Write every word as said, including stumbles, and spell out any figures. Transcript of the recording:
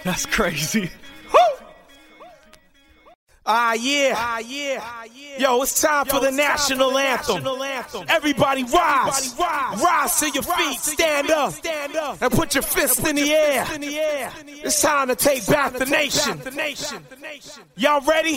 That's crazy. Ah, yeah. Ah, yeah. Yo, it's time Yo, for the, national, for the anthem. national anthem. Everybody rise. Everybody rise. Rise to your feet. Stand up. Stand up. And put your fists in the air. It's time to take back the nation. Y'all ready?